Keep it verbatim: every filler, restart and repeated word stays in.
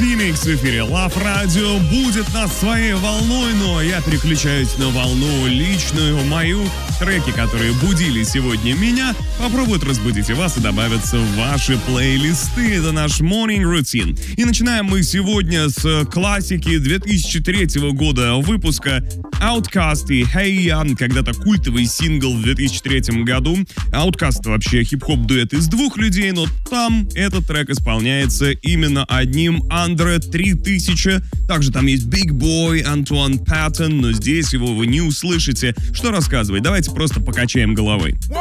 Феникс в эфире Love Radio будет над своей волной, но я переключаюсь на волну личную, мою. Треки, которые будили сегодня меня, попробуют разбудить и вас и добавятся в ваши плейлисты. Это наш Morning Routine. И начинаем мы сегодня с классики две тысячи третьего года выпуска Outkast и Hey Ya, когда-то культовый сингл в две тысячи третьем году. Outkast вообще хип-хоп-дуэт из двух людей, но там этот трек исполняется именно одним, Андре три тысячи. Также там есть Big Boy, Антуан Паттон, но здесь его вы не услышите. Что рассказывать? Давайте просто покачаем головой.